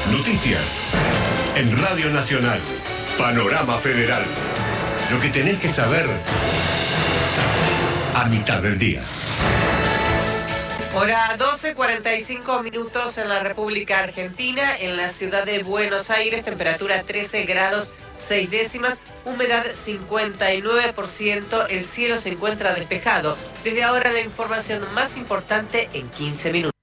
Noticias en Radio Nacional. Panorama Federal. Lo que tenés que saber a mitad del día. Hora 12:45 en la República Argentina, en la ciudad de Buenos Aires, temperatura 13 grados 6 décimas, humedad 59%, el cielo se encuentra despejado. Desde ahora la información más importante en 15 minutos.